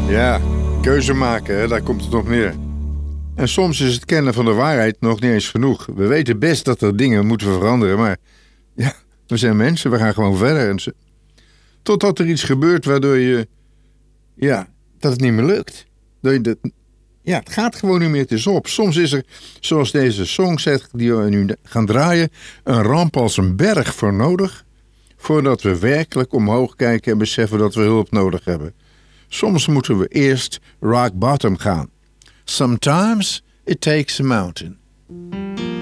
Ja, keuze maken, hè, daar komt het op neer. En soms is het kennen van de waarheid nog niet eens genoeg. We weten best dat er dingen moeten veranderen, maar ja, we zijn mensen, we gaan gewoon verder. Totdat er iets gebeurt waardoor dat het niet meer lukt. Het gaat gewoon niet meer, het is op. Soms is er, zoals deze song zegt, die we nu gaan draaien, een ramp als een berg voor nodig, voordat we werkelijk omhoog kijken en beseffen dat we hulp nodig hebben. Soms moeten we eerst rock bottom gaan. Sometimes it takes a mountain.